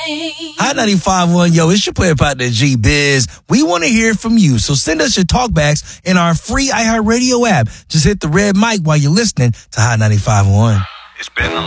Hot 95.1, yo, it's your player partner, G-Biz. We want to hear from you, so send us your talkbacks in our free iHeartRadio app. Just hit the red mic while you're listening to Hot 95.1. It's been a